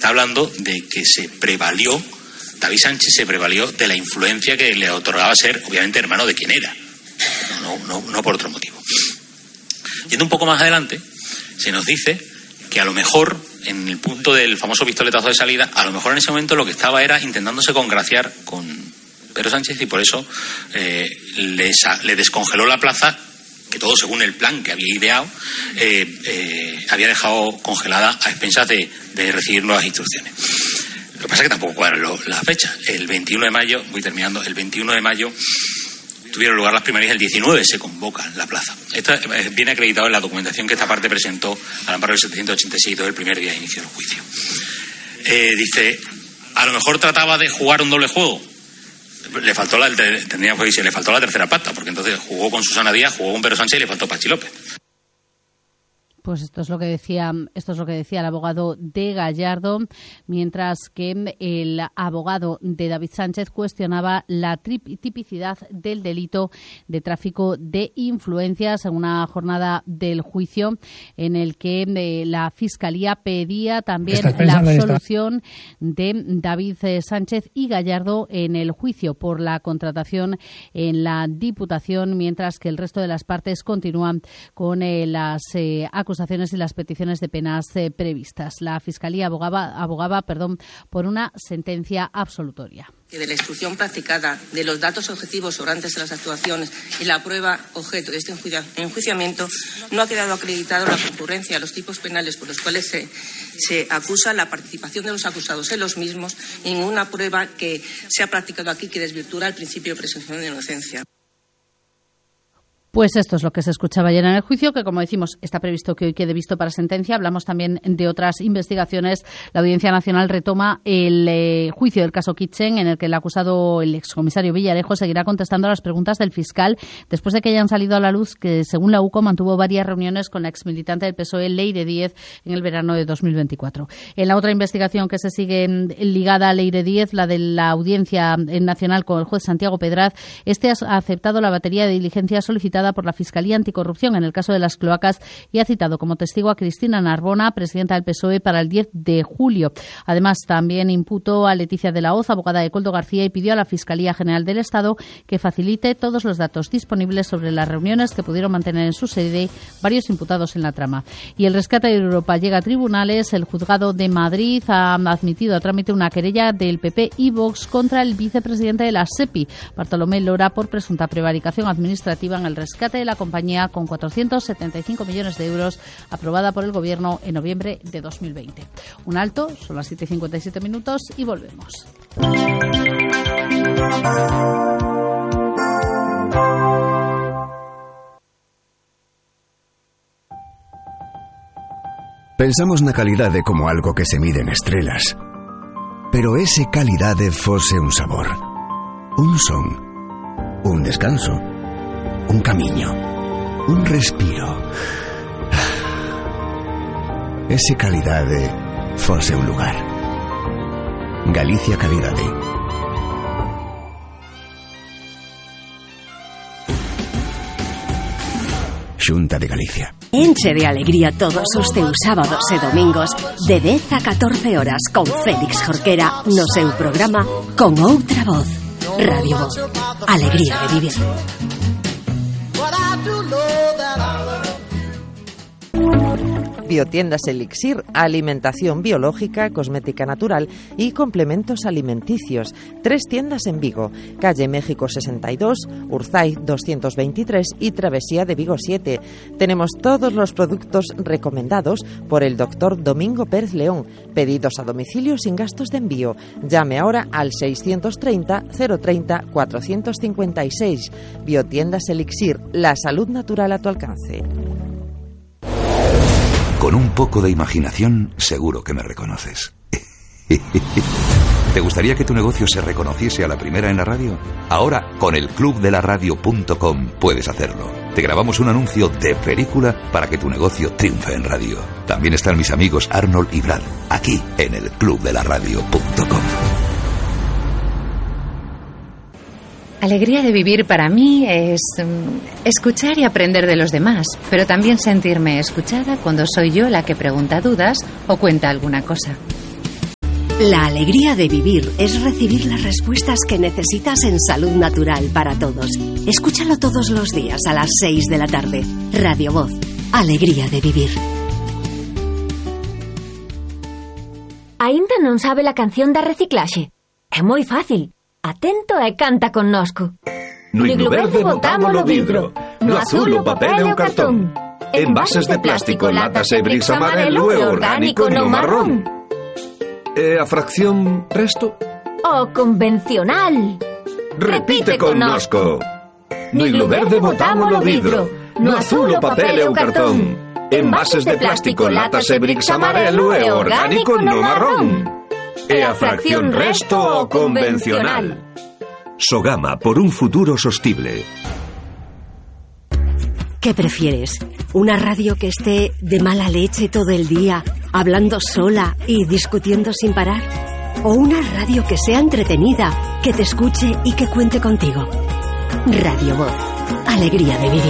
está hablando de que David Sánchez se prevalió de la influencia que le otorgaba ser, obviamente, hermano de quien era, no por otro motivo. Yendo un poco más adelante, se nos dice que a lo mejor, en el punto del famoso pistoletazo de salida, a lo mejor en ese momento lo que estaba era intentándose congraciar con Pedro Sánchez y por eso le descongeló la plaza, que todo según el plan que había ideado, había dejado congelada a expensas de recibir nuevas instrucciones. Lo que pasa es que tampoco cuadran las fechas. El 21 de mayo, voy terminando, el 21 de mayo tuvieron lugar las primarias, el 19 se convoca la plaza. Esto viene acreditado en la documentación que esta parte presentó al amparo del 786 del primer día de inicio del juicio. Dice, a lo mejor trataba de jugar un doble juego. Le faltó la tercera pata, porque entonces jugó con Susana Díaz, jugó con Pedro Sánchez y le faltó Pachi López. Pues esto es lo que decía el abogado de Gallardo, mientras que el abogado de David Sánchez cuestionaba la tipicidad del delito de tráfico de influencias en una jornada del juicio en el que la Fiscalía pedía también la absolución de David Sánchez y Gallardo en el juicio por la contratación en la Diputación, mientras que el resto de las partes continúan con las acusaciones y las peticiones de penas previstas. La Fiscalía abogaba por una sentencia absolutoria. Que de la instrucción practicada, de los datos objetivos sobrantes de las actuaciones y la prueba objeto de este enjuiciamiento, no ha quedado acreditado la concurrencia de los tipos penales por los cuales se acusa, la participación de los acusados en los mismos, y ninguna prueba que se ha practicado aquí que desvirtúa el principio de presunción de inocencia. Pues esto es lo que se escuchaba ayer en el juicio, que, como decimos, está previsto que hoy quede visto para sentencia. Hablamos también de otras investigaciones. La Audiencia Nacional retoma el juicio del caso Kitchen, en el que el acusado, el excomisario Villarejo, seguirá contestando a las preguntas del fiscal después de que hayan salido a la luz que, según la UCO, mantuvo varias reuniones con la exmilitante del PSOE, Leire Díez, en el verano de 2024. En la otra investigación que se sigue ligada a Leire Díez, la de la Audiencia Nacional con el juez Santiago Pedraz, este ha aceptado la batería de diligencias solicitada por la Fiscalía Anticorrupción en el caso de las cloacas y ha citado como testigo a Cristina Narbona, presidenta del PSOE, para el 10 de julio. Además, también imputó a Leticia de la Hoz, abogada de Koldo García, y pidió a la Fiscalía General del Estado que facilite todos los datos disponibles sobre las reuniones que pudieron mantener en su sede varios imputados en la trama. Y el rescate de Europa llega a tribunales. El juzgado de Madrid ha admitido a trámite una querella del PP y Vox contra el vicepresidente de la SEPI, Bartolomé Lora, por presunta prevaricación administrativa en el rescate de la compañía con 475 millones de euros, aprobada por el Gobierno en noviembre de 2020. Un alto, son las 7:57 minutos y volvemos. Pensamos na calidade como algo que se mide en estrelas. Pero ese calidade fose un sabor, un son, un descanso, un camiño, un respiro. Ese calidade fose un lugar. Galicia Calidade. Xunta de Galicia. Enche de alegría todos os teus sábados e domingos de 10 a 14 horas con Félix Jorquera no seu programa Con Outra Voz. Radio Voz. Alegría de vivir. Biotiendas Elixir, alimentación biológica, cosmética natural y complementos alimenticios. 3 tiendas en Vigo, calle México 62, Urzay 223 y Travesía de Vigo 7. Tenemos todos los productos recomendados por el doctor Domingo Pérez León. Pedidos a domicilio sin gastos de envío. Llame ahora al 630 030 456. Biotiendas Elixir, la salud natural a tu alcance. Con un poco de imaginación, seguro que me reconoces. ¿Te gustaría que tu negocio se reconociese a la primera en la radio? Ahora, con el clubdelaradio.com puedes hacerlo. Te grabamos un anuncio de película para que tu negocio triunfe en radio. También están mis amigos Arnold y Brad, aquí en el clubdelaradio.com. Alegría de vivir para mí es escuchar y aprender de los demás, pero también sentirme escuchada cuando soy yo la que pregunta dudas o cuenta alguna cosa. La alegría de vivir es recibir las respuestas que necesitas en Salud Natural para todos. Escúchalo todos los días a las 6 de la tarde. Radio Voz. Alegría de vivir. Aínda non sabe la canción da reciclaxe? É moi fácil. Atento e canta connosco. No iglo verde botámolo vidro, no azul o papel e o cartón. Envases de plástico, latas e bricks amarelo e orgánico no marrón. E a fracción resto? O convencional. Repite connosco. No iglo verde botámolo vidro, no azul o papel e o cartón. Envases de plástico, latas e bricks amarelo e orgánico no marrón. E a fracción resto o convencional. Sogama, por un futuro sostible. ¿Qué prefieres? ¿Una radio que esté de mala leche todo el día, hablando sola y discutiendo sin parar? ¿O una radio que sea entretenida, que te escuche y que cuente contigo? Radio Voz. Alegría de vivir.